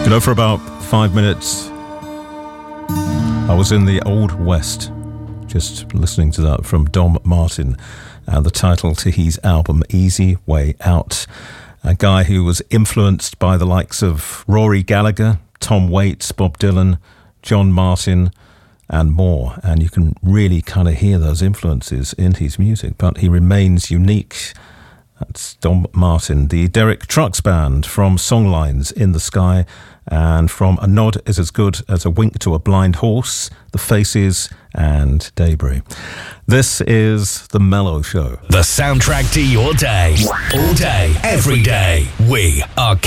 For about 5 minutes, I was in the Old West, just listening to that from Dom Martin, and the title to his album, Easy Way Out. A guy who was influenced by the likes of Rory Gallagher, Tom Waits, Bob Dylan, John Martin, and more. And you can really kind of hear those influences in his music, but he remains unique. That's Dom Martin. The Derek Trucks Band from Songlines in the Sky, and from A Nod Is As Good As a Wink to a Blind Horse, The Faces, and Debris. This is The Mellow Show. The soundtrack to your day. All day, every day. We are